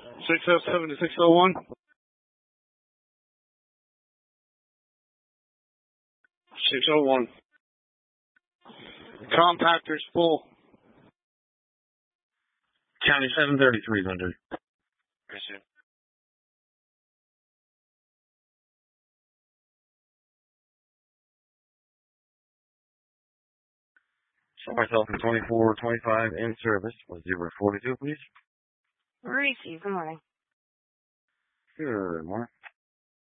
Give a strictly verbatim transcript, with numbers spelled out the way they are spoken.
six oh seven to six oh one. six oh one. Compactor's full. County seven thirty-three is under. Yes, sir. Show myself in twenty-four twenty-five in service. Was zero forty-two, please? Reese, good morning. Good morning.